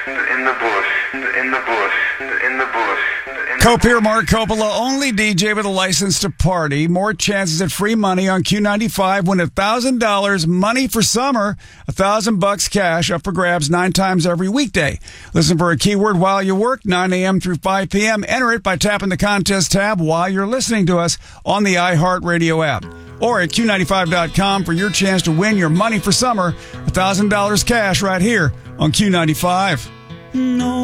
in the bush, in the bush, in the bush. Cope here, Mark Coppola, only DJ with a license to party. More chances at free money on Q95. Win $1,000 money for summer. $1,000 cash up for grabs 9 times every weekday. Listen for a keyword while you work, 9 a.m. through 5 p.m. Enter it by tapping the contest tab while you're listening to us on the iHeartRadio app. Or at Q95.com for your chance to win your money for summer. $1,000 cash right here on Q95. No.